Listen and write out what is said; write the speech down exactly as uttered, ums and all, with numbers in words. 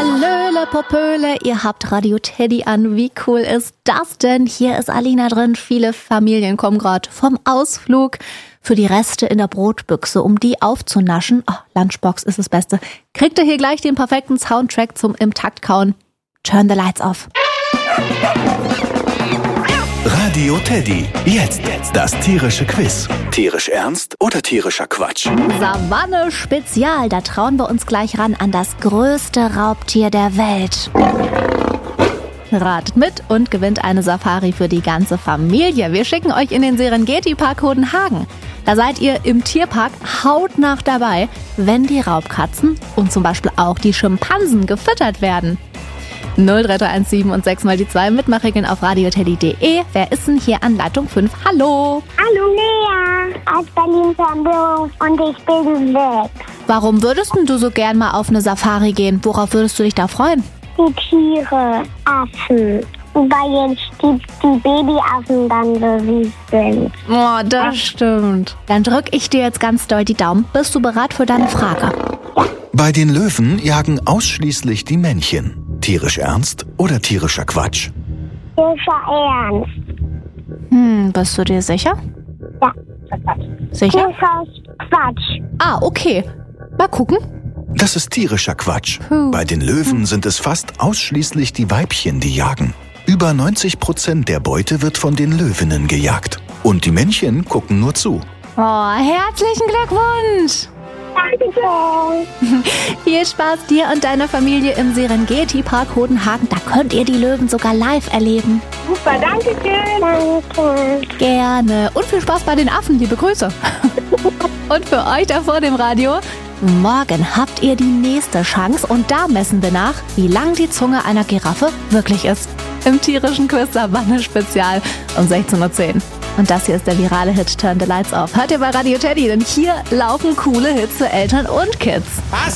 Hallöle, Popöle, ihr habt Radio Teddy an. Wie cool ist das denn? Hier ist Alina drin. Viele Familien kommen gerade vom Ausflug. Für die Reste in der Brotbüchse, um die aufzunaschen, oh, Lunchbox ist das Beste, kriegt ihr hier gleich den perfekten Soundtrack zum im Takt kauen. Turn the lights off. Radio Teddy. Jetzt das tierische Quiz. Tierisch ernst oder tierischer Quatsch? Savanne Spezial, da trauen wir uns gleich ran an das größte Raubtier der Welt. Ratet mit und gewinnt eine Safari für die ganze Familie. Wir schicken euch in den Serengeti-Park Hodenhagen. Da seid ihr im Tierpark hautnah dabei, wenn die Raubkatzen und zum Beispiel auch die Schimpansen gefüttert werden. null drei drei eins sieben und sechs mal die zwei Mitmachregeln auf radioteddy punkt de. Wer ist denn hier an Leitung fünf? Hallo! Hallo Lea, aus Berlin-Tempelhof und ich bin weg. Warum würdest denn du so gern mal auf eine Safari gehen? Worauf würdest du dich da freuen? Die Tiere, Affen, weil jetzt die, die Babyaffen dann so süß sind. Oh, das stimmt. Dann drück ich dir jetzt ganz doll die Daumen. Bist du bereit für deine Frage? Bei den Löwen jagen ausschließlich die Männchen. Tierisch ernst oder tierischer Quatsch? Tierischer Ernst. Hm, bist du dir sicher? Ja. Sicher? Tierischer Quatsch. Ah, okay. Mal gucken. Das ist tierischer Quatsch. Puh. Bei den Löwen sind es fast ausschließlich die Weibchen, die jagen. Über neunzig Prozent der Beute wird von den Löwinnen gejagt. Und die Männchen gucken nur zu. Oh, herzlichen Glückwunsch! Danke. Viel Spaß dir und deiner Familie im Serengeti-Park Hodenhagen. Da könnt ihr die Löwen sogar live erleben. Super, danke schön. Danke. Gerne. Und viel Spaß bei den Affen. Liebe Grüße. Und für euch da vor dem Radio: Morgen habt ihr die nächste Chance und da messen wir nach, wie lang die Zunge einer Giraffe wirklich ist. Im tierischen Quiz Savanne Spezial um sechzehn Uhr zehn. Und das hier ist der virale Hit Turn the Lights Off. Hört ihr bei Radio Teddy, denn hier laufen coole Hits für Eltern und Kids.